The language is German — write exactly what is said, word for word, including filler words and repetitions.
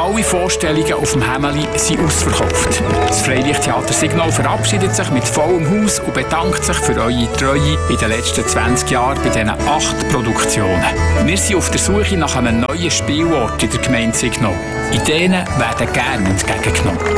Alle Vorstellungen auf dem Hämeli sind ausverkauft. Das Freilichttheater Signal verabschiedet sich mit vollem Haus und bedankt sich für eure Treue in den letzten zwanzig Jahren bei diesen acht Produktionen. Wir sind auf der Suche nach einem neuen Spielort in der Gemeinde Signal. Ideen werden gerne entgegengenommen.